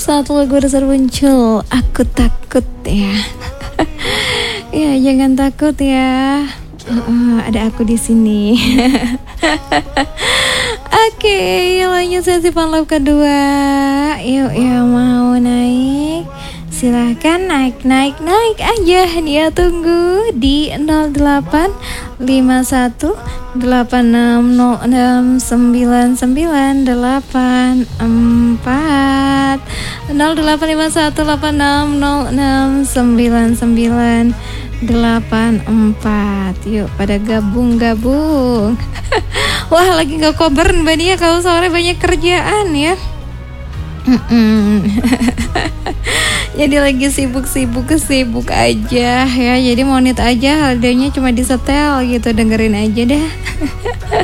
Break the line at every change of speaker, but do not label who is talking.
Satu lagu dasar muncul, aku takut ya. Ya jangan takut ya. Ada aku di sini. Oke, lanjut sesi fun love kedua. Yuk yang mau naik, silahkan naik aja. Dia tunggu di 085186069984 085186069984. Yuk pada gabung. Wah lagi gak cover Mbak Nia, kalau sore banyak kerjaan ya. Jadi lagi sibuk aja ya. Jadi monit aja, harganya cuma disetel gitu, dengerin aja deh.